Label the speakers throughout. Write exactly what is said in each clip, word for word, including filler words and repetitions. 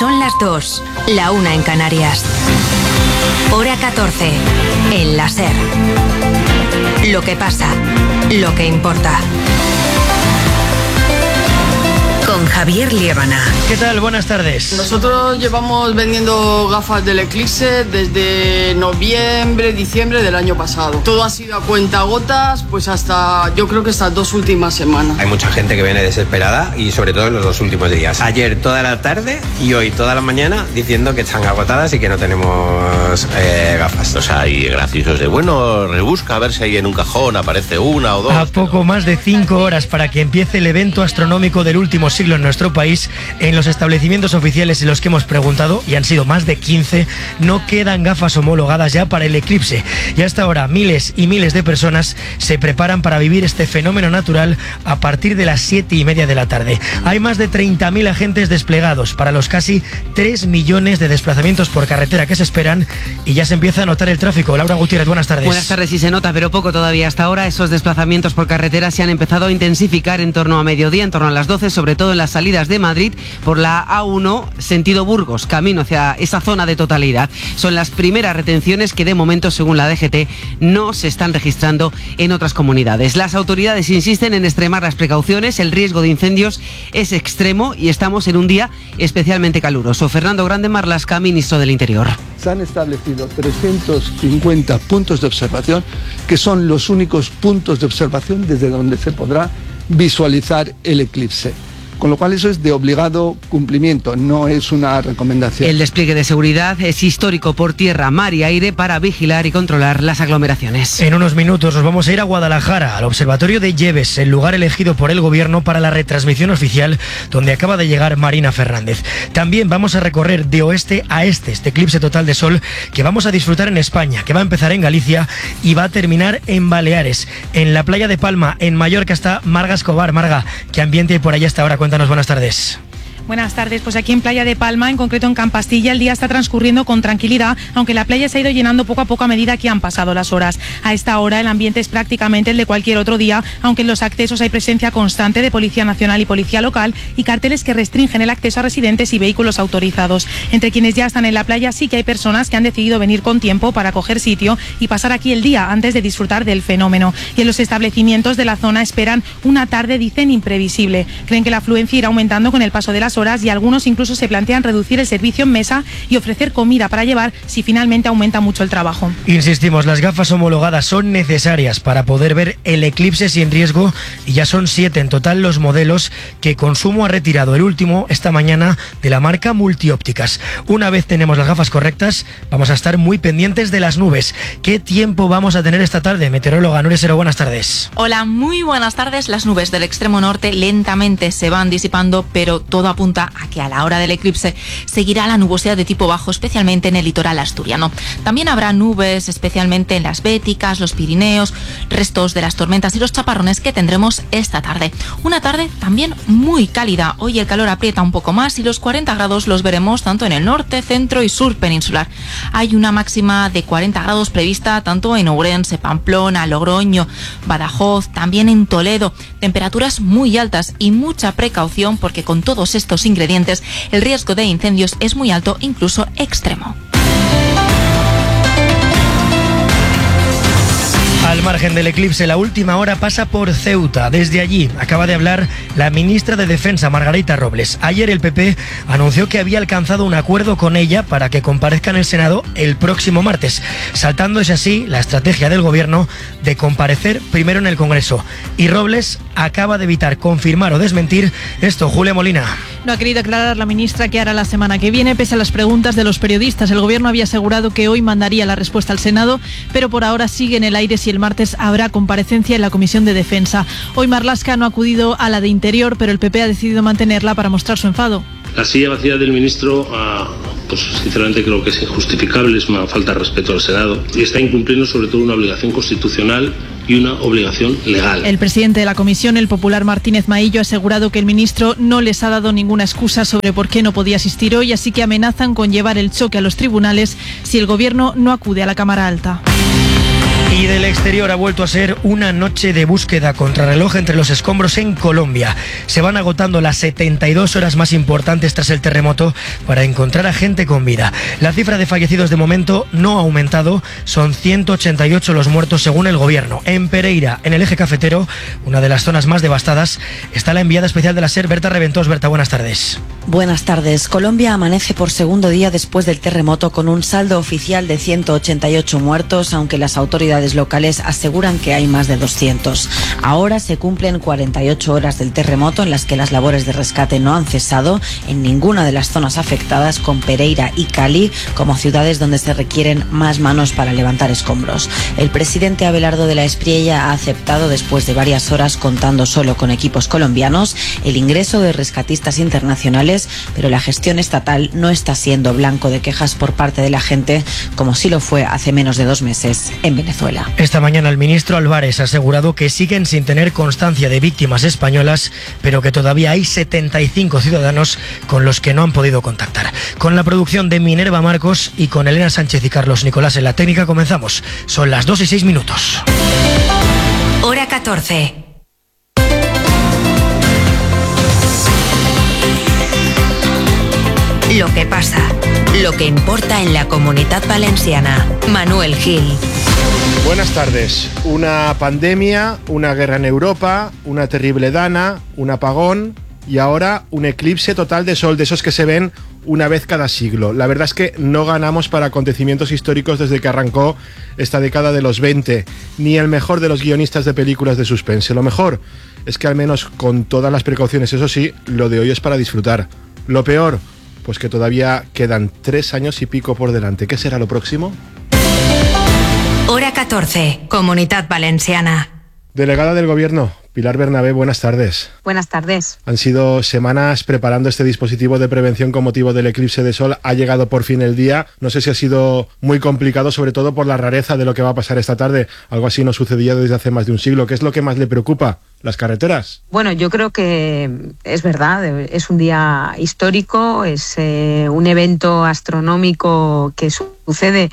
Speaker 1: Son las dos, la una en Canarias. Hora catorce, en la SER. Lo que pasa, lo que importa. Con Javier Liébana.
Speaker 2: ¿Qué tal? Buenas tardes.
Speaker 3: Nosotros llevamos vendiendo gafas del Eclipse desde noviembre, diciembre del año pasado. Todo ha sido a cuentagotas, pues hasta, yo creo que estas dos últimas semanas.
Speaker 4: Hay mucha gente que viene desesperada y sobre todo en los dos últimos días. Ayer toda la tarde y hoy toda la mañana diciendo que están agotadas y que no tenemos eh, gafas.
Speaker 5: O sea, hay graciosos de, bueno, rebusca a ver si hay en un cajón, aparece una o dos.
Speaker 2: A poco pero... más de cinco horas para que empiece el evento astronómico del último siglo en nuestro país, en los establecimientos oficiales en los que hemos preguntado, y han sido más de quince, no quedan gafas homologadas ya para el eclipse. Y hasta ahora miles y miles de personas se preparan para vivir este fenómeno natural a partir de las siete y media de la tarde. Hay más de treinta mil agentes desplegados para los casi tres millones de desplazamientos por carretera que se esperan, y ya se empieza a notar el tráfico. Laura Gutiérrez, buenas tardes.
Speaker 6: Buenas tardes, sí se nota, pero poco todavía. Hasta ahora esos desplazamientos por carretera se han empezado a intensificar en torno a mediodía, en torno a las doce, sobre todo en las salidas de Madrid por la A uno, sentido Burgos, camino hacia esa zona de totalidad. Son las primeras retenciones que de momento, según la D G T, no se están registrando en otras comunidades. Las autoridades insisten en extremar las precauciones, el riesgo de incendios es extremo y estamos en un día especialmente caluroso. Fernando Grande Marlaska, ministro del Interior.
Speaker 7: Se han establecido trescientos cincuenta puntos de observación, que son los únicos puntos de observación desde donde se podrá visualizar el eclipse. Con lo cual eso es de obligado cumplimiento, no es una recomendación.
Speaker 6: El despliegue de seguridad es histórico por tierra, mar y aire para vigilar y controlar las aglomeraciones.
Speaker 2: En unos minutos nos vamos a ir a Guadalajara, al Observatorio de Lleves, el lugar elegido por el Gobierno para la retransmisión oficial, donde acaba de llegar Marina Fernández. También vamos a recorrer de oeste a este, este eclipse total de sol que vamos a disfrutar en España, que va a empezar en Galicia y va a terminar en Baleares. En la playa de Palma, en Mallorca, está Marga Escobar. Marga, ¿qué ambiente hay por allá hasta ahora? Cuéntanos, buenas tardes.
Speaker 8: Buenas tardes, pues aquí en Playa de Palma, en concreto en Campastilla, el día está transcurriendo con tranquilidad, aunque la playa se ha ido llenando poco a poco a medida que han pasado las horas. A esta hora el ambiente es prácticamente el de cualquier otro día, aunque en los accesos hay presencia constante de Policía Nacional y Policía Local y carteles que restringen el acceso a residentes y vehículos autorizados. Entre quienes ya están en la playa sí que hay personas que han decidido venir con tiempo para coger sitio y pasar aquí el día antes de disfrutar del fenómeno. Y en los establecimientos de la zona esperan una tarde, dicen, imprevisible. Creen que la afluencia irá aumentando con el paso de las horas y algunos incluso se plantean reducir el servicio en mesa y ofrecer comida para llevar si finalmente aumenta mucho el trabajo.
Speaker 2: Insistimos, las gafas homologadas son necesarias para poder ver el eclipse sin riesgo y ya son siete en total los modelos que Consumo ha retirado, el último esta mañana de la marca Multiópticas. Una vez tenemos las gafas correctas, vamos a estar muy pendientes de las nubes. ¿Qué tiempo vamos a tener esta tarde? Meteoróloga Nuria Sero, buenas tardes.
Speaker 9: Hola, muy buenas tardes. Las nubes del extremo norte lentamente se van disipando, pero todo apunta a que a la hora del eclipse seguirá la nubosidad de tipo bajo, especialmente en el litoral asturiano. También habrá nubes, especialmente en las Béticas, los Pirineos, restos de las tormentas y los chaparrones que tendremos esta tarde. Una tarde también muy cálida. Hoy el calor aprieta un poco más y los cuarenta grados los veremos tanto en el norte, centro y sur peninsular. Hay una máxima de cuarenta grados prevista tanto en Ourense, Pamplona, Logroño, Badajoz, también en Toledo. Temperaturas muy altas y mucha precaución porque con todos estos ingredientes el riesgo de incendios es muy alto, incluso extremo.
Speaker 2: Al margen del eclipse, la última hora pasa por Ceuta. Desde allí acaba de hablar la ministra de Defensa, Margarita Robles. Ayer el P P anunció que había alcanzado un acuerdo con ella para que comparezca en el Senado el próximo martes, saltándose así la estrategia del Gobierno de comparecer primero en el Congreso. Y Robles acaba de evitar confirmar o desmentir esto. Julia Molina.
Speaker 10: No ha querido aclarar la ministra qué hará la semana que viene, pese a las preguntas de los periodistas. El Gobierno había asegurado que hoy mandaría la respuesta al Senado, pero por ahora sigue en el aire si el martes habrá comparecencia en la Comisión de Defensa. Hoy Marlaska no ha acudido a la de Interior, pero el P P ha decidido mantenerla para mostrar su enfado.
Speaker 11: La silla vacía del ministro, uh, pues sinceramente creo que es injustificable, es una falta de respeto al Senado y está incumpliendo sobre todo una obligación constitucional y una obligación legal.
Speaker 10: El presidente de la comisión, el popular Martínez Maillo, ha asegurado que el ministro no les ha dado ninguna excusa sobre por qué no podía asistir hoy, así que amenazan con llevar el choque a los tribunales si el Gobierno no acude a la Cámara Alta.
Speaker 2: Y del exterior ha vuelto a ser una noche de búsqueda contrarreloj entre los escombros en Colombia. Se van agotando las setenta y dos horas más importantes tras el terremoto para encontrar a gente con vida. La cifra de fallecidos de momento no ha aumentado, son ciento ochenta y ocho los muertos según el gobierno. En Pereira, en el eje cafetero, una de las zonas más devastadas, está la enviada especial de la SER, Berta Reventós. Berta, buenas tardes.
Speaker 12: Buenas tardes. Colombia amanece por segundo día después del terremoto con un saldo oficial de ciento ochenta y ocho muertos, aunque las autoridades locales aseguran que hay más de doscientos. Ahora se cumplen cuarenta y ocho horas del terremoto en las que las labores de rescate no han cesado en ninguna de las zonas afectadas, con Pereira y Cali como ciudades donde se requieren más manos para levantar escombros. El presidente Abelardo de la Espriella ha aceptado, después de varias horas contando solo con equipos colombianos, el ingreso de rescatistas internacionales, pero la gestión estatal no está siendo blanco de quejas por parte de la gente, como sí lo fue hace menos de dos meses en Venezuela.
Speaker 2: Esta mañana el ministro Álvarez ha asegurado que siguen sin tener constancia de víctimas españolas, pero que todavía hay setenta y cinco ciudadanos con los que no han podido contactar. Con la producción de Minerva Marcos y con Elena Sánchez y Carlos Nicolás en la técnica comenzamos. Son las dos y seis minutos.
Speaker 1: Hora catorce. Lo que pasa, lo que importa en la Comunitat Valenciana. Manuel Gil.
Speaker 13: Buenas tardes. Una pandemia, una guerra en Europa, una terrible dana, un apagón y ahora un eclipse total de sol, de esos que se ven una vez cada siglo. La verdad es que no ganamos para acontecimientos históricos desde que arrancó esta década de los veinte, ni el mejor de los guionistas de películas de suspense. Lo mejor es que, al menos con todas las precauciones, eso sí, lo de hoy es para disfrutar. Lo peor, pues que todavía quedan tres años y pico por delante. ¿Qué será lo próximo?
Speaker 1: Hora catorce, Comunitat Valenciana.
Speaker 13: Delegada del Gobierno, Pilar Bernabé, buenas tardes.
Speaker 14: Buenas tardes.
Speaker 13: Han sido semanas preparando este dispositivo de prevención con motivo del eclipse de sol. Ha llegado por fin el día. No sé si ha sido muy complicado, sobre todo por la rareza de lo que va a pasar esta tarde. Algo así no sucedía desde hace más de un siglo. ¿Qué es lo que más le preocupa? ¿Las carreteras?
Speaker 14: Bueno, yo creo que es verdad, es un día histórico, es eh, un evento astronómico que sucede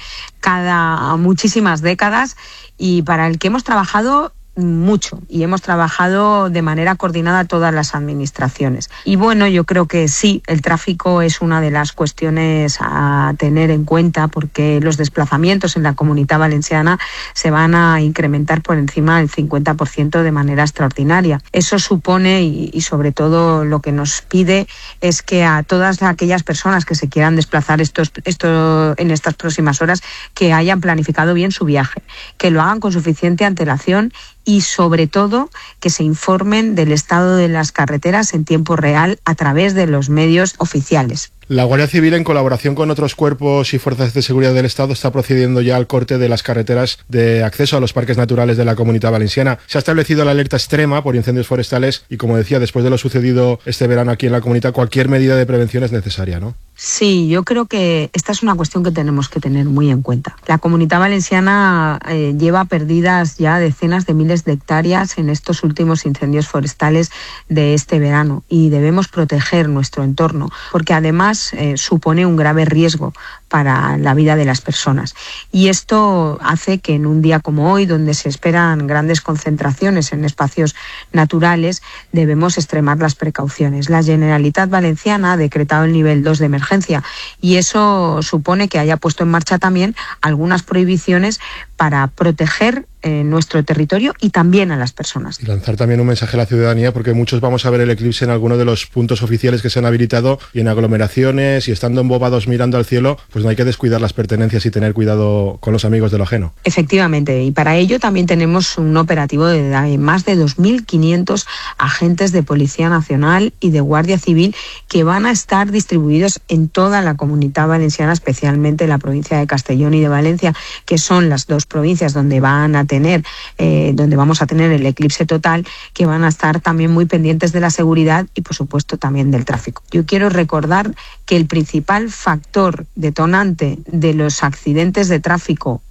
Speaker 14: cada muchísimas décadas y para el que hemos trabajado mucho y hemos trabajado de manera coordinada todas las administraciones. Y bueno, yo creo que sí, el tráfico es una de las cuestiones a tener en cuenta porque los desplazamientos en la Comunidad Valenciana se van a incrementar por encima del cincuenta por ciento de manera extraordinaria. Eso supone y, y sobre todo lo que nos pide es que a todas aquellas personas que se quieran desplazar estos, esto, en estas próximas horas, que hayan planificado bien su viaje, que lo hagan con suficiente antelación y sobre todo que se informen del estado de las carreteras en tiempo real a través de los medios oficiales.
Speaker 13: La Guardia Civil, en colaboración con otros cuerpos y fuerzas de seguridad del Estado, está procediendo ya al corte de las carreteras de acceso a los parques naturales de la Comunidad Valenciana. Se ha establecido la alerta extrema por incendios forestales y, como decía, después de lo sucedido este verano aquí en la Comunidad, cualquier medida de prevención es necesaria, ¿no?
Speaker 14: Sí, yo creo que esta es una cuestión que tenemos que tener muy en cuenta. La Comunidad Valenciana eh, lleva perdidas ya decenas de miles de hectáreas en estos últimos incendios forestales de este verano y debemos proteger nuestro entorno porque además Eh, supone un grave riesgo para la vida de las personas. Y esto hace que en un día como hoy, donde se esperan grandes concentraciones en espacios naturales, debemos extremar las precauciones. La Generalitat Valenciana ha decretado el nivel dos de emergencia y eso supone que haya puesto en marcha también algunas prohibiciones para proteger eh, nuestro territorio y también a las personas.
Speaker 13: Y lanzar también un mensaje a la ciudadanía, porque muchos vamos a ver el eclipse en alguno de los puntos oficiales que se han habilitado y en aglomeraciones y estando embobados mirando al cielo, pues no hay que descuidar las pertenencias y tener cuidado con los amigos de lo ajeno.
Speaker 14: Efectivamente, y para ello también tenemos un operativo de más de dos mil quinientos agentes de Policía Nacional y de Guardia Civil que van a estar distribuidos en toda la Comunidad Valenciana, especialmente en la provincia de Castellón y de Valencia, que son las dos provincias donde van a tener, eh, donde vamos a tener el eclipse total, que van a estar también muy pendientes de la seguridad y por supuesto también del tráfico. Yo quiero recordar que el principal factor detonante de los accidentes de tráfico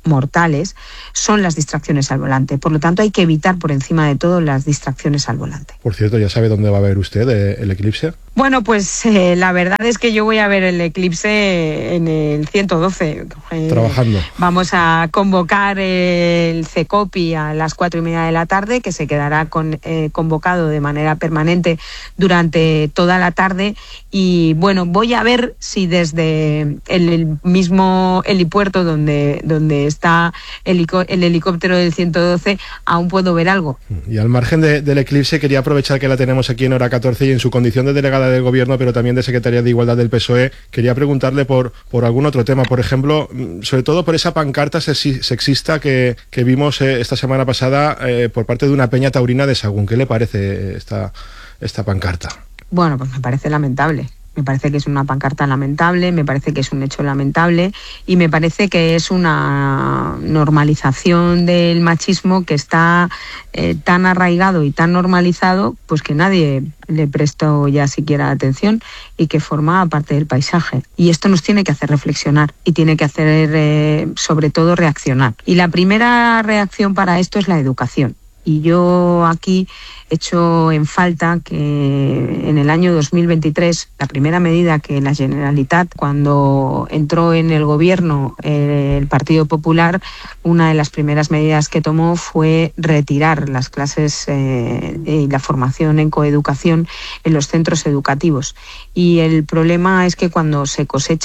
Speaker 14: mortales son las distracciones al volante. Por lo tanto, hay que evitar por encima de todo las distracciones al volante.
Speaker 13: Por cierto, ¿ya sabe dónde va a ver usted eh, el eclipse?
Speaker 14: Bueno, pues eh, la verdad es que yo voy a ver el eclipse en el ciento doce. Eh,
Speaker 13: Trabajando.
Speaker 14: Vamos a convocar el CECOPI a las cuatro y media de la tarde, que se quedará con, eh, convocado de manera permanente durante toda la tarde. Y bueno, voy a ver si desde el, el mismo helipuerto donde, donde está el, el helicóptero del ciento doce aún puedo ver algo.
Speaker 13: Y al margen de, del eclipse, quería aprovechar que la tenemos aquí en Hora catorce y en su condición de delegada del Gobierno, pero también de Secretaria de Igualdad del P S O E, quería preguntarle por, por algún otro tema. Por ejemplo, sobre todo por esa pancarta sexista que, que vimos eh, esta semana pasada eh, por parte de una peña taurina de Sahagún. ¿Qué le parece esta, esta pancarta?
Speaker 14: Bueno, pues me parece lamentable. Me parece que es una pancarta lamentable, me parece que es un hecho lamentable y me parece que es una normalización del machismo que está eh, tan arraigado y tan normalizado, pues que nadie le prestó ya siquiera atención y que forma parte del paisaje. Y esto nos tiene que hacer reflexionar y tiene que hacer, eh, sobre todo, reaccionar. Y la primera reacción para esto es la educación. Y yo aquí echo en falta que en el año dos mil veintitrés, la primera medida que la Generalitat, cuando entró en el gobierno eh, el Partido Popular, una de las primeras medidas que tomó fue retirar las clases eh, y la formación en coeducación en los centros educativos. Y el problema es que cuando se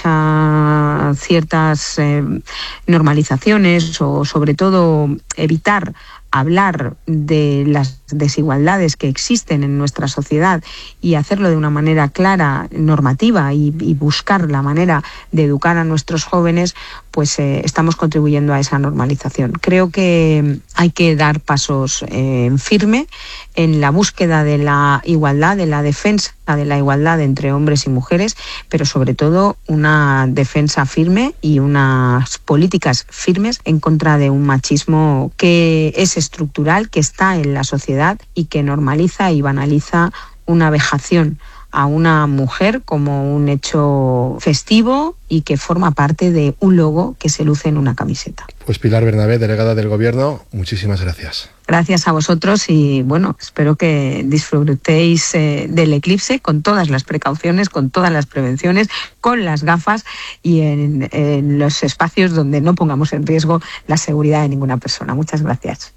Speaker 14: cosechan ciertas eh, normalizaciones o sobre todo evitar hablar de las desigualdades que existen en nuestra sociedad y hacerlo de una manera clara, normativa y, y buscar la manera de educar a nuestros jóvenes, pues eh, estamos contribuyendo a esa normalización. Creo que hay que dar pasos eh, en firme en la búsqueda de la igualdad, de la defensa de la igualdad entre hombres y mujeres, pero sobre todo una defensa firme y unas políticas firmes en contra de un machismo que es estructural, que está en la sociedad y que normaliza y banaliza una vejación a una mujer como un hecho festivo y que forma parte de un logo que se luce en una camiseta.
Speaker 13: Pues Pilar Bernabé, delegada del Gobierno, muchísimas gracias.
Speaker 14: Gracias a vosotros y bueno, espero que disfrutéis eh, del eclipse con todas las precauciones, con todas las prevenciones, con las gafas y en, en los espacios donde no pongamos en riesgo la seguridad de ninguna persona. Muchas gracias.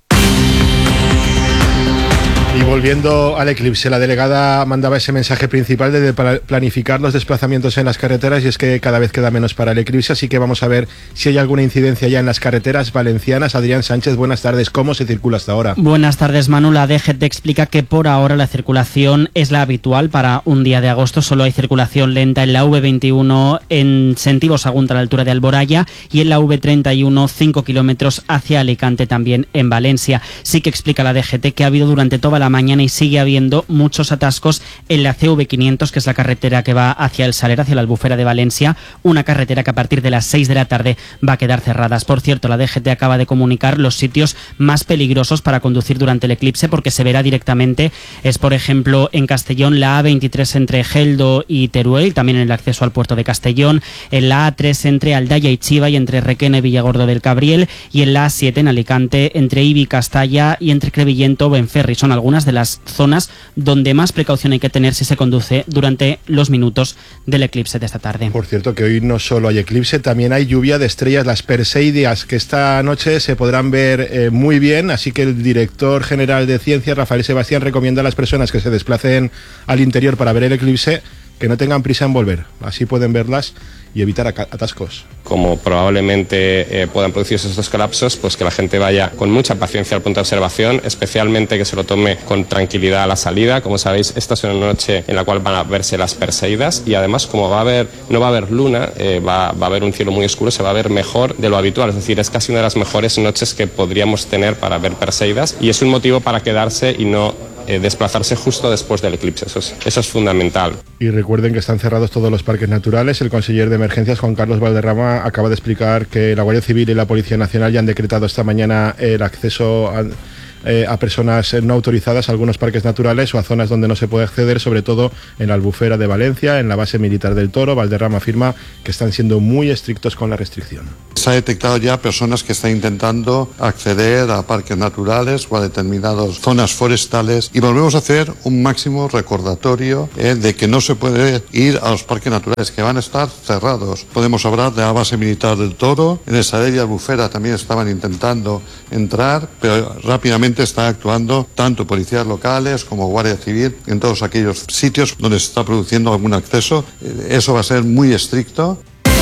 Speaker 13: Y volviendo al eclipse, la delegada mandaba ese mensaje principal de planificar los desplazamientos en las carreteras y es que cada vez queda menos para el eclipse, así que vamos a ver si hay alguna incidencia ya en las carreteras valencianas. Adrián Sánchez, buenas tardes. ¿Cómo se circula hasta ahora?
Speaker 15: Buenas tardes, Manu. La D G T explica que por ahora la circulación es la habitual para un día de agosto. Solo hay circulación lenta en la V veintiuno en sentido Sagunto a la altura de Alboraya y en la V treinta y uno cinco kilómetros hacia Alicante, también en Valencia. Sí que explica la D G T que ha habido durante toda la mañana y sigue habiendo muchos atascos en la C V quinientos, que es la carretera que va hacia el Saler, hacia la Albufera de Valencia, una carretera que a partir de las seis de la tarde va a quedar cerrada. Por cierto, la D G T acaba de comunicar los sitios más peligrosos para conducir durante el eclipse, porque se verá directamente. Es, por ejemplo, en Castellón la A veintitrés entre Geldo y Teruel, también en el acceso al puerto de Castellón, en la A tres entre Aldaya y Chiva y entre Requena y Villargordo del Cabriel, y en la A siete en Alicante entre Ibi y Castalla y entre Crevillento o Benferri. Son algunas de las zonas donde más precaución hay que tener si se conduce durante los minutos del eclipse de esta tarde.
Speaker 13: Por cierto, que hoy no solo hay eclipse, también hay lluvia de estrellas, las Perseidas, que esta noche se podrán ver eh, muy bien, así que el director general de Ciencias, Rafael Sebastián, recomienda a las personas que se desplacen al interior para ver el eclipse que no tengan prisa en volver, así pueden verlas y evitar atascos.
Speaker 16: Como probablemente eh, puedan producirse estos colapsos, pues que la gente vaya con mucha paciencia al punto de observación, especialmente que se lo tome con tranquilidad a la salida. Como sabéis, esta es una noche en la cual van a verse las Perseidas y además, como va a haber, no va a haber luna, eh, va, va a haber un cielo muy oscuro, se va a ver mejor de lo habitual, es decir, es casi una de las mejores noches que podríamos tener para ver Perseidas y es un motivo para quedarse y no eh, desplazarse justo después del eclipse. Eso es, eso es fundamental.
Speaker 13: Y recuerden que están cerrados todos los parques naturales. El conseller de Emergencias, Juan Carlos Valderrama, acaba de explicar que la Guardia Civil y la Policía Nacional ya han decretado esta mañana el acceso a, eh, a personas no autorizadas a algunos parques naturales o a zonas donde no se puede acceder, sobre todo en la Albufera de Valencia, en la base militar del Toro. Valderrama afirma que están siendo muy estrictos con la restricción.
Speaker 17: se ha detectado ya personas que están intentando acceder a parques naturales o a determinadas zonas forestales, y volvemos a hacer un máximo recordatorio eh, de que no se puede ir a los parques naturales, que van a estar cerrados. Podemos hablar de la base militar del Toro, en esa de Albufera también estaban intentando entrar, pero rápidamente están actuando tanto policías locales como Guardia Civil en todos aquellos sitios donde se está produciendo algún acceso. Eso va a ser muy estricto.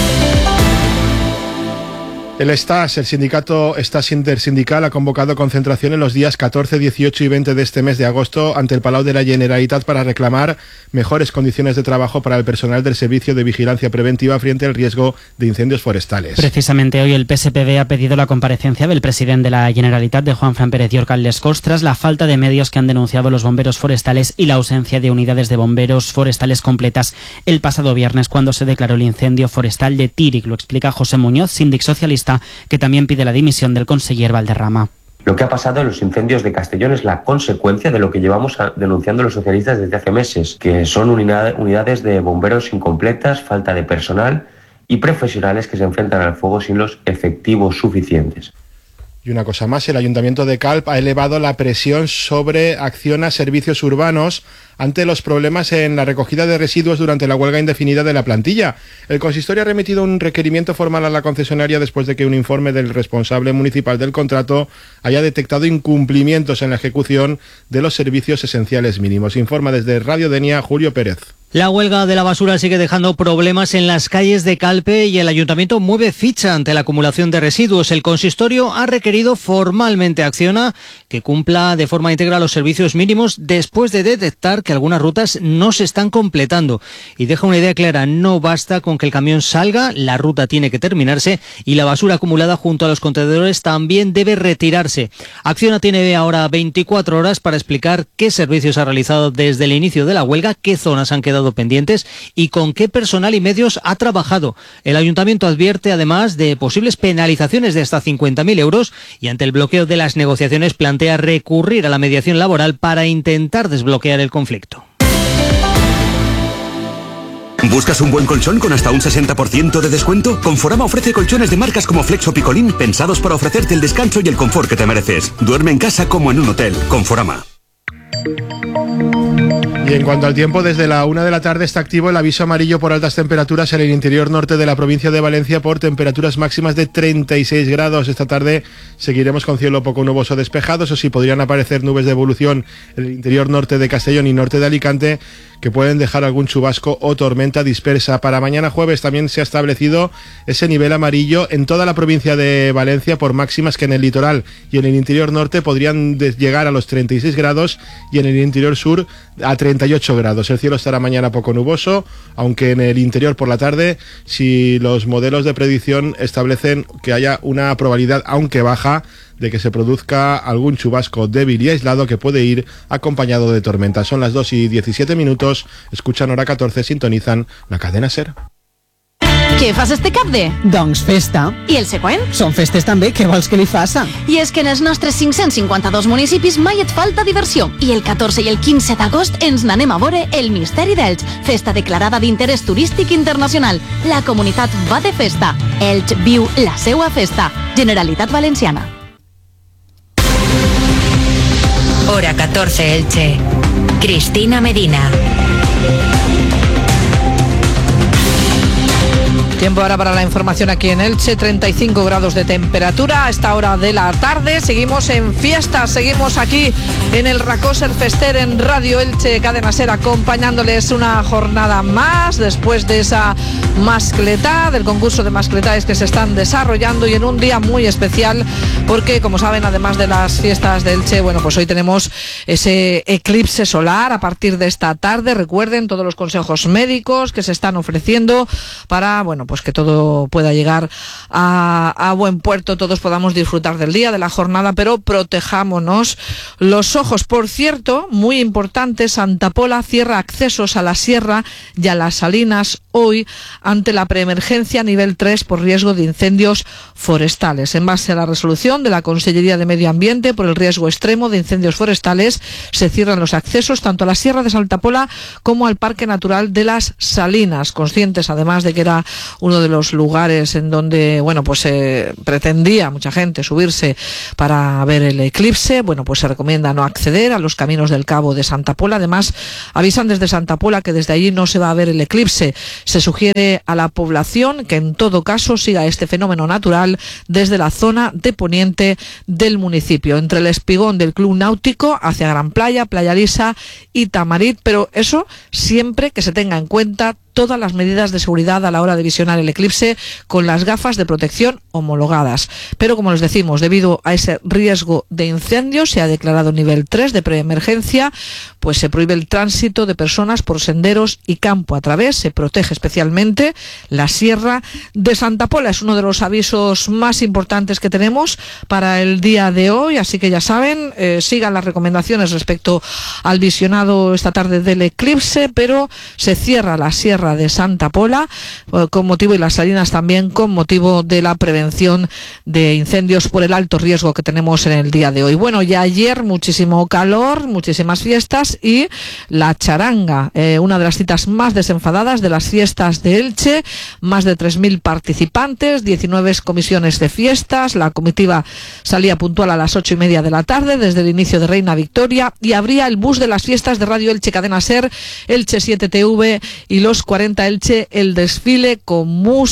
Speaker 13: El S T A S, el sindicato S T A S intersindical, ha convocado concentración en los días catorce, dieciocho y veinte de este mes de agosto ante el Palau de la Generalitat para reclamar mejores condiciones de trabajo para el personal del Servicio de Vigilancia Preventiva frente al riesgo de incendios forestales.
Speaker 15: Precisamente hoy el P S P V ha pedido la comparecencia del presidente de la Generalitat, de Juan Fran Pérez y Orcaldes Cors, tras la falta de medios que han denunciado los bomberos forestales y la ausencia de unidades de bomberos forestales completas el pasado viernes, cuando se declaró el incendio forestal de Tírig. Lo explica José Muñoz, síndic socialista, que también pide la dimisión del conseller Valderrama.
Speaker 18: Lo que ha pasado en los incendios de Castellón es la consecuencia de lo que llevamos denunciando los socialistas desde hace meses, que son unidades de bomberos incompletas, falta de personal y profesionales que se enfrentan al fuego sin los efectivos suficientes.
Speaker 13: Y una cosa más, el Ayuntamiento de Calp ha elevado la presión sobre Acciona Servicios Urbanos ante los problemas en la recogida de residuos durante la huelga indefinida de la plantilla. El consistorio ha remitido un requerimiento formal a la concesionaria después de que un informe del responsable municipal del contrato haya detectado incumplimientos en la ejecución de los servicios esenciales mínimos. Informa desde Radio Denia Julio Pérez.
Speaker 19: La huelga de la basura sigue dejando problemas en las calles de Calpe y el ayuntamiento mueve ficha ante la acumulación de residuos. El consistorio ha requerido formalmente a Acciona que cumpla de forma íntegra los servicios mínimos después de detectar que algunas rutas no se están completando. Y deja una idea clara: no basta con que el camión salga, la ruta tiene que terminarse y la basura acumulada junto a los contenedores también debe retirarse. Acciona tiene ahora veinticuatro horas para explicar qué servicios ha realizado desde el inicio de la huelga, qué zonas han quedado pendientes y con qué personal y medios ha trabajado. El ayuntamiento advierte además de posibles penalizaciones de hasta cincuenta mil euros y ante el bloqueo de las negociaciones plantea recurrir a la mediación laboral para intentar desbloquear el conflicto.
Speaker 20: ¿Buscas un buen colchón con hasta un sesenta por ciento de descuento? Conforama ofrece colchones de marcas como Flex o Picolín, pensados para ofrecerte el descanso y el confort que te mereces. Duerme en casa como en un hotel. Conforama.
Speaker 13: Y en cuanto al tiempo, desde la una de la tarde está activo el aviso amarillo por altas temperaturas en el interior norte de la provincia de Valencia por temperaturas máximas de treinta y seis grados. Esta tarde seguiremos con cielo poco nuboso despejado, eso sí, podrían aparecer nubes de evolución en el interior norte de Castellón y norte de Alicante, que pueden dejar algún chubasco o tormenta dispersa. Para mañana jueves también se ha establecido ese nivel amarillo en toda la provincia de Valencia por máximas que en el litoral y en el interior norte podrían llegar a los treinta y seis grados y en el interior sur a treinta y ocho grados. El cielo estará mañana poco nuboso, aunque en el interior por la tarde, si los modelos de predicción establecen que haya una probabilidad, aunque baja, de que se produzca algún chubasco débil y aislado que puede ir acompañado de tormenta. Son las dos y diecisiete minutos, escuchan hora catorce, sintonizan la cadena SER.
Speaker 21: Què fas este cap de?
Speaker 22: Doncs festa.
Speaker 21: I el següent?
Speaker 22: Són festes també, què vols que li faça?
Speaker 21: I és que en els nostres cinc-cents cinquanta-dos municipis mai et falta diversió. I el catorze i el quinze d'agost ens n'anem a veure el Misteri d'Elx, festa declarada d'interès turístic internacional. La comunitat va de festa. Elx viu la seua festa. Generalitat Valenciana.
Speaker 1: Hora catorce Elche. Cristina Medina.
Speaker 23: Tiempo ahora para la información aquí en Elche, treinta y cinco grados de temperatura a esta hora de la tarde. Seguimos en fiestas, seguimos aquí en el Racó Ser Fester en Radio Elche Cadena Ser, acompañándoles una jornada más después de esa mascletá, del concurso de mascletáes que se están desarrollando y en un día muy especial porque, como saben, además de las fiestas de Elche, bueno, pues hoy tenemos ese eclipse solar a partir de esta tarde. Recuerden todos los consejos médicos que se están ofreciendo para, bueno, pues que todo pueda llegar a, a buen puerto, todos podamos disfrutar del día, de la jornada, pero protejámonos los ojos. Por cierto, muy importante, Santa Pola cierra accesos a la Sierra y a las Salinas hoy ante la preemergencia nivel tres por riesgo de incendios forestales. En base a la resolución de la Consellería de Medio Ambiente por el riesgo extremo de incendios forestales, se cierran los accesos tanto a la Sierra de Santa Pola como al Parque Natural de las Salinas, conscientes además de que era uno de los lugares en donde, bueno, pues eh, pretendía mucha gente subirse para ver el eclipse. Bueno, pues se recomienda no acceder a los caminos del Cabo de Santa Pola. Además, avisan desde Santa Pola que desde allí no se va a ver el eclipse. Se sugiere a la población que en todo caso siga este fenómeno natural desde la zona de poniente del municipio, entre el espigón del Club Náutico hacia Gran Playa, Playa Lisa y Tamarit, pero eso siempre que se tenga en cuenta todas las medidas de seguridad a la hora de visionar el eclipse con las gafas de protección homologadas. Pero como les decimos, debido a ese riesgo de incendio, se ha declarado nivel tres de preemergencia, pues se prohíbe el tránsito de personas por senderos y campo a través. Se protege especialmente la Sierra de Santa Pola. Es uno de los avisos más importantes que tenemos para el día de hoy, así que ya saben, eh, sigan las recomendaciones respecto al visionado esta tarde del eclipse, pero se cierra la Sierra de Santa Pola eh, con motivo, y las Salinas también, con motivo de la prevención de incendios por el alto riesgo que tenemos en el día de hoy. Bueno, ya ayer muchísimo calor, muchísimas fiestas y la charanga, eh, una de las citas más desenfadadas de las fiestas de Elche, más de tres mil participantes, diecinueve comisiones de fiestas. La comitiva salía puntual a las ocho y media de la tarde desde el inicio de Reina Victoria y abría el bus de las fiestas de Radio Elche Cadena Ser, Elche siete T V y los cuarenta Elche, el desfile con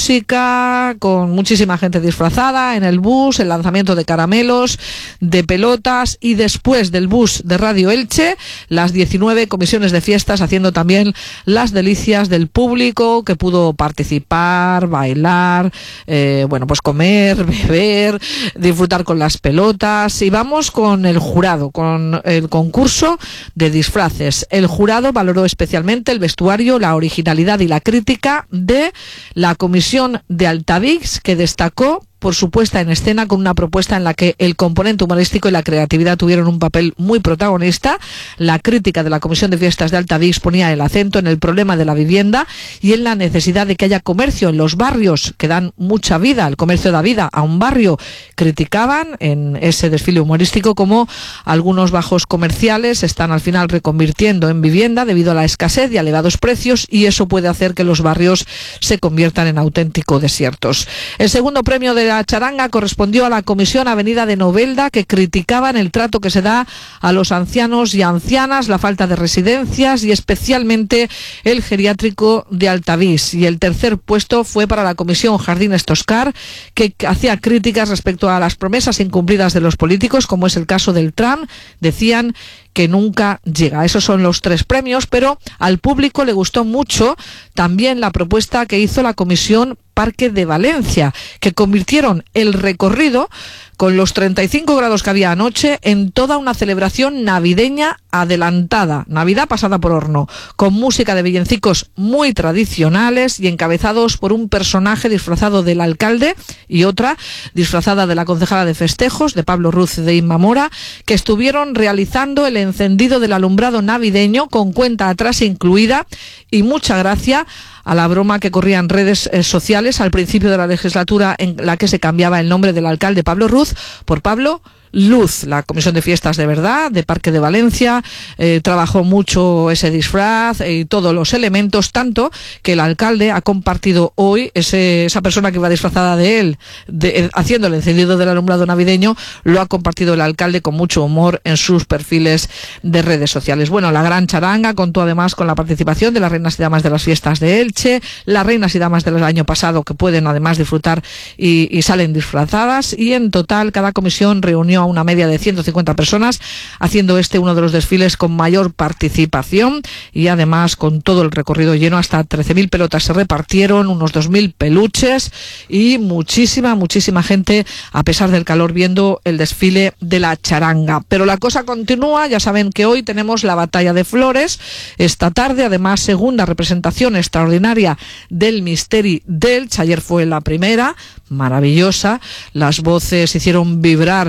Speaker 23: música, con muchísima gente disfrazada en el bus, el lanzamiento de caramelos, de pelotas, y después del bus de Radio Elche, las diecinueve comisiones de fiestas haciendo también las delicias del público que pudo participar, bailar, eh, bueno, pues comer, beber, disfrutar con las pelotas. Y vamos con el jurado, con el concurso de disfraces. El jurado valoró especialmente el vestuario, la originalidad y la crítica de la comisión de Altavix, que destacó por su puesta en escena con una propuesta en la que el componente humorístico y la creatividad tuvieron un papel muy protagonista. La crítica de la Comisión de Fiestas de Altavix ponía el acento en el problema de la vivienda y en la necesidad de que haya comercio en los barrios que dan mucha vida, el comercio da vida a un barrio. Criticaban en ese desfile humorístico cómo algunos bajos comerciales se están al final reconvirtiendo en vivienda debido a la escasez y a elevados precios, y eso puede hacer que los barrios se conviertan en auténticos desiertos. El segundo premio de la charanga correspondió a la Comisión Avenida de Novelda, que criticaban el trato que se da a los ancianos y ancianas, la falta de residencias y especialmente el geriátrico de Altavix. Y el tercer puesto fue para la Comisión Jardines Toscar, que hacía críticas respecto a las promesas incumplidas de los políticos, como es el caso del tram. Decían que nunca llega. Esos son los tres premios, pero al público le gustó mucho también la propuesta que hizo la Comisión Parque de Valencia, que convirtieron el recorrido con los treinta y cinco grados que había anoche en toda una celebración navideña adelantada, Navidad pasada por horno, con música de villancicos muy tradicionales y encabezados por un personaje disfrazado del alcalde y otra disfrazada de la concejala de festejos, de Pablo Ruz de Inma Mora, que estuvieron realizando el encendido del alumbrado navideño con cuenta atrás incluida, y mucha gracia a la broma que corría en redes eh, sociales al principio de la legislatura, en la que se cambiaba el nombre del alcalde Pablo Ruz por Pablo Luz. La Comisión de Fiestas de Verdad de Parque de Valencia eh, trabajó mucho ese disfraz y todos los elementos, tanto que el alcalde ha compartido hoy ese, esa persona que iba disfrazada de él de, eh, haciendo el encendido del alumbrado navideño, lo ha compartido el alcalde con mucho humor en sus perfiles de redes sociales. Bueno, la gran charanga contó además con la participación de las reinas y damas de las fiestas de Elche, las reinas y damas del año pasado, que pueden además disfrutar y, y salen disfrazadas, y en total cada comisión reunió a una media de ciento cincuenta personas, haciendo este uno de los desfiles con mayor participación, y además con todo el recorrido lleno. Hasta trece mil pelotas se repartieron, unos dos mil peluches y muchísima, muchísima gente, a pesar del calor, viendo el desfile de la charanga. Pero la cosa continúa. Ya saben que hoy tenemos la Batalla de Flores, esta tarde, además segunda representación extraordinaria del Misteri d'Elx. Ayer fue la primera, maravillosa, las voces hicieron vibrar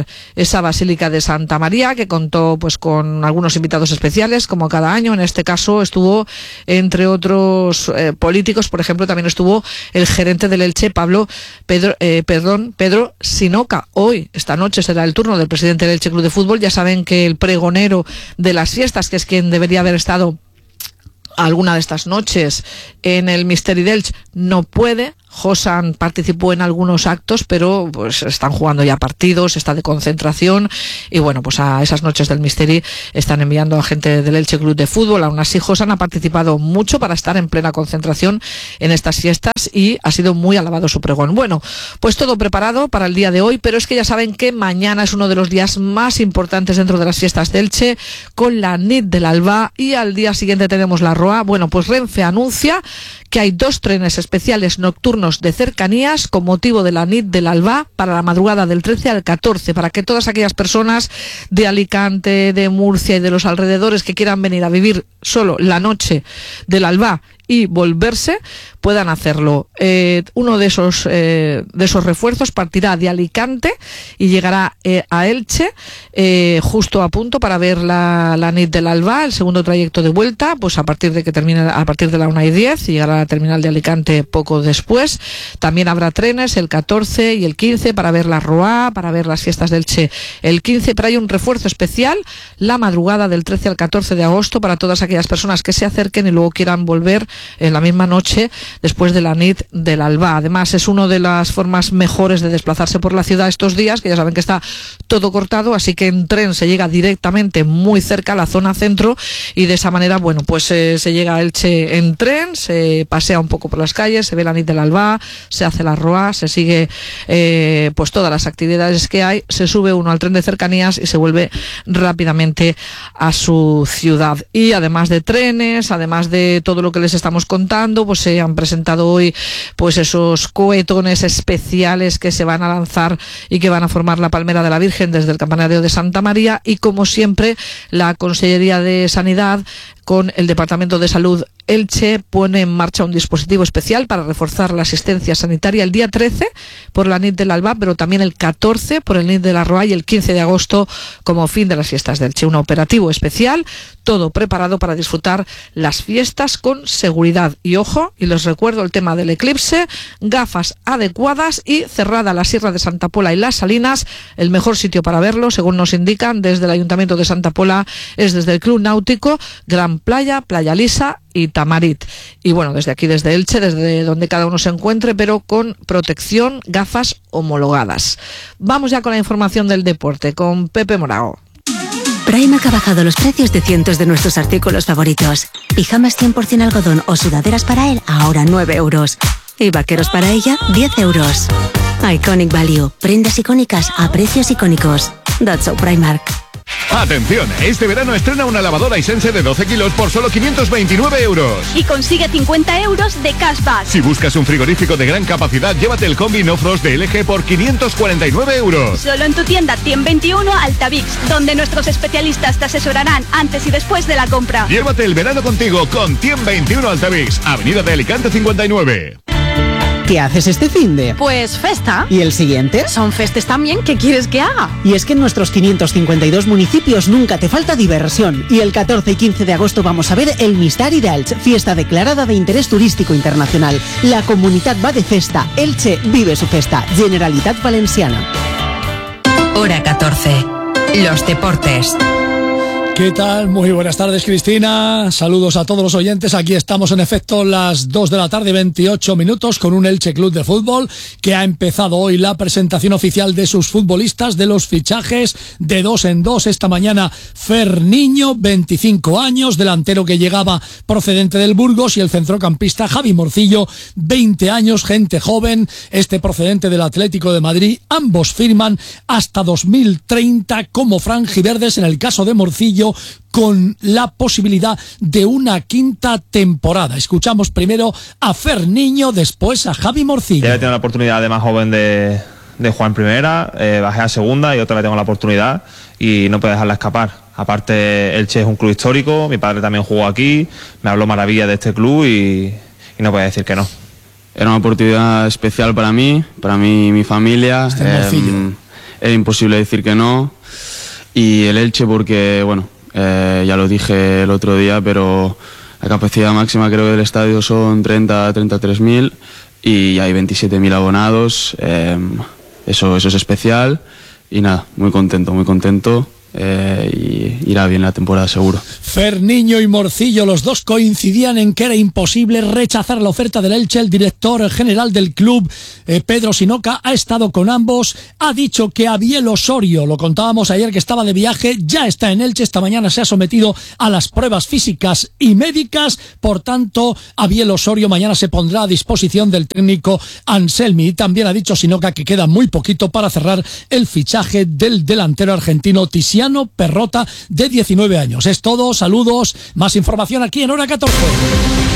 Speaker 23: esa Basílica de Santa María, que contó pues con algunos invitados especiales, como cada año. En este caso estuvo, entre otros eh, políticos, por ejemplo, también estuvo el gerente del Elche, Pablo Pedro, eh, perdón, Pedro Sinoca. Hoy, esta noche, será el turno del presidente del Elche Club de Fútbol. Ya saben que el pregonero de las fiestas, que es quien debería haber estado alguna de estas noches en el Misteri d'Elx, no puede. Josan participó en algunos actos, pero pues están jugando ya partidos, está de concentración, y bueno, pues a esas noches del Misteri están enviando a gente del Elche Club de Fútbol. Aún así, Josan ha participado mucho para estar en plena concentración en estas fiestas y ha sido muy alabado su pregón. Bueno, pues todo preparado para el día de hoy, pero es que ya saben que mañana es uno de los días más importantes dentro de las fiestas de Elche, con la nit del Albá, y al día siguiente tenemos la Roa. Bueno, pues Renfe anuncia que hay dos trenes especiales nocturnos de cercanías con motivo de la nit del Albá para la madrugada del trece al catorce, para que todas aquellas personas de Alicante, de Murcia y de los alrededores que quieran venir a vivir solo la noche del Albá y volverse, puedan hacerlo. Eh, uno de esos eh, de esos refuerzos partirá de Alicante y llegará eh, a Elche eh, justo a punto para ver la, la nit del Albá. El segundo trayecto de vuelta, pues a partir de que termine, a partir de la una y diez, y llegará a la terminal de Alicante poco después. También habrá trenes el catorce y el quince para ver la Roa, para ver las fiestas del Elche el quince, pero hay un refuerzo especial la madrugada del trece al catorce de agosto para todas aquellas personas que se acerquen y luego quieran volver en la misma noche después de la nit del Albá. Además, es una de las formas mejores de desplazarse por la ciudad estos días, que ya saben que está todo cortado, así que en tren se llega directamente muy cerca a la zona centro, y de esa manera, bueno, pues eh, se llega a Elche en tren, se pasea un poco por las calles, se ve la nit del Albá, se hace la Roa, se sigue eh, pues todas las actividades que hay, se sube uno al tren de cercanías y se vuelve rápidamente a su ciudad. Y además de trenes, además de todo lo que les estamos contando, pues se han presentado hoy pues esos cohetones especiales que se van a lanzar y que van a formar la Palmera de la Virgen desde el campanario de Santa María, y como siempre la Consellería de Sanidad con el Departamento de Salud Elche pone en marcha un dispositivo especial para reforzar la asistencia sanitaria el día trece por la nit del Albá, pero también el catorce por el nit de la Roa y el quince de agosto como fin de las fiestas de Elche. Un operativo especial, todo preparado para disfrutar las fiestas con seguridad. Y ojo, y les recuerdo el tema del eclipse, gafas adecuadas y cerrada la Sierra de Santa Pola y las Salinas. El mejor sitio para verlo, según nos indican desde el Ayuntamiento de Santa Pola, es desde el Club Náutico, Gran Playa, Playa Lisa y Tamarit. Y bueno, desde aquí, desde Elche, desde donde cada uno se encuentre, pero con protección, gafas homologadas. Vamos ya con la información del deporte, con Pepe Morao.
Speaker 3: Primark ha bajado los precios de cientos de nuestros artículos favoritos. Pijamas cien por ciento algodón o sudaderas para él, ahora nueve euros. Y vaqueros para ella, diez euros. Iconic Value. Prendas icónicas a precios icónicos. That's so Primark.
Speaker 4: Atención, este verano estrena una lavadora Hisense de doce kilos por solo quinientos veintinueve euros.
Speaker 5: Y consigue cincuenta euros de cashback.
Speaker 4: Si buscas un frigorífico de gran capacidad, llévate el combi No Frost de L G por quinientos cuarenta y nueve euros.
Speaker 5: Solo en tu tienda Tiem veintiuno Altavix, donde nuestros especialistas te asesorarán antes y después de la compra.
Speaker 4: Llévate el verano contigo con Tiem veintiuno Altavix, Avenida de Alicante cincuenta y nueve.
Speaker 22: ¿Qué haces este finde?
Speaker 5: Pues festa.
Speaker 22: ¿Y el siguiente?
Speaker 5: Son festes también, ¿qué quieres que haga?
Speaker 22: Y es que en nuestros quinientos cincuenta y dos municipios nunca te falta diversión. Y el catorce y quince de agosto vamos a ver el Misteri d'Elx, fiesta declarada de interés turístico internacional. La comunidad va de festa. Elche vive su festa. Generalitat Valenciana.
Speaker 1: Hora catorce. Los deportes.
Speaker 24: ¿Qué tal? Muy buenas tardes, Cristina. Saludos a todos los oyentes. Aquí estamos en efecto las dos de la tarde, veintiocho minutos, con un Elche Club de Fútbol que ha empezado hoy la presentación oficial de sus futbolistas, de los fichajes de dos en dos. Esta mañana Fer Niño, veinticinco años, delantero que llegaba procedente del Burgos, y el centrocampista Javi Morcillo, veinte años, gente joven, este procedente del Atlético de Madrid. Ambos firman hasta dos mil treinta como franjiverdes, en el caso de Morcillo, con la posibilidad de una quinta temporada. Escuchamos primero a Fer Niño, después a Javi Morcillo.
Speaker 25: Ya he tenido la oportunidad de más joven de, de jugar en primera, eh, bajé a segunda y otra vez tengo la oportunidad y no puedo dejarla escapar. Aparte, Elche es un club histórico, mi padre también jugó aquí, me habló maravilla de este club y, y no puedo decir que no.
Speaker 26: Era una oportunidad especial para mí, para mí y mi familia.
Speaker 24: Este
Speaker 26: eh,
Speaker 6: es imposible decir que no. Y el Elche porque, bueno, eh, ya lo dije el otro día, pero la capacidad máxima creo que del estadio son treinta a treinta y tres mil y hay veintisiete mil abonados. Eh, eso, eso es especial y nada, muy contento, muy contento. Eh, y irá bien la temporada seguro.
Speaker 24: Ferniño y Morcillo, los dos coincidían en que era imposible rechazar la oferta del Elche. El director general del club, eh, Pedro Sinoca, ha estado con ambos, ha dicho que Abiel Osorio, lo contábamos ayer que estaba de viaje, ya está en Elche, esta mañana se ha sometido a las pruebas físicas y médicas, por tanto Abiel Osorio mañana se pondrá a disposición del técnico Anselmi. Y también ha dicho Sinoca que queda muy poquito para cerrar el fichaje del delantero argentino Tiziano Perrota, de diecinueve años. Es todo, saludos, más información aquí en Hora catorce.